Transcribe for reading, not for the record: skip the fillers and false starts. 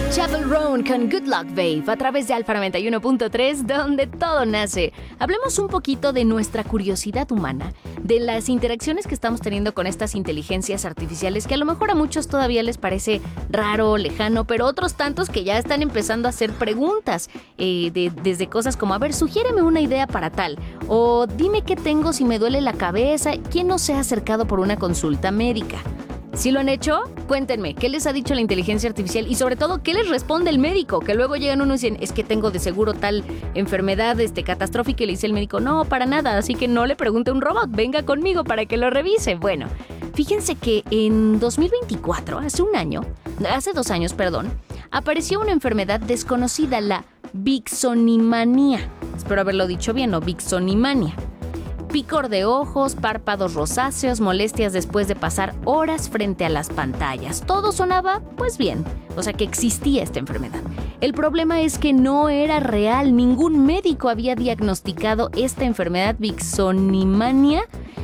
Chapel Roan con Good Luck Babe a través de Alfa 91.3, donde todo nace. Hablemos un poquito de nuestra curiosidad humana, de las interacciones que estamos teniendo con estas inteligencias artificiales que a lo mejor a muchos todavía les parece raro, lejano, pero otros tantos que ya están empezando a hacer preguntas, desde cosas como, a ver, sugiéreme una idea para tal, o dime qué tengo si me duele la cabeza. ¿Quién no se ha acercado por una consulta médica? ¿Sí lo han hecho? Cuéntenme, ¿qué les ha dicho la inteligencia artificial? Y sobre todo, ¿qué les responde el médico? Que luego llegan unos y dicen, es que tengo de seguro tal enfermedad catastrófica, y le dice el médico, no, para nada, así que no le pregunte a un robot, venga conmigo para que lo revise. Bueno, fíjense que en 2024, hace 2 años, apareció una enfermedad desconocida, la vixonimanía. Espero haberlo dicho bien, ¿no? Vixonimanía. Picor de ojos, párpados rosáceos, molestias después de pasar horas frente a las pantallas. Todo sonaba, pues bien, o sea que existía esta enfermedad. El problema es que no era real, ningún médico había diagnosticado esta enfermedad vixonimania